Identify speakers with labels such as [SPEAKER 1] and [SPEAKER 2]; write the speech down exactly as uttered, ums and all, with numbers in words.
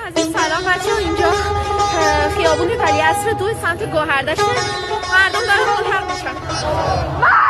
[SPEAKER 1] عزیز سلام بچه ها. اینجا خیابون ولیعصر دو سمت گوهردشته، مردم دارن ملحق میشن.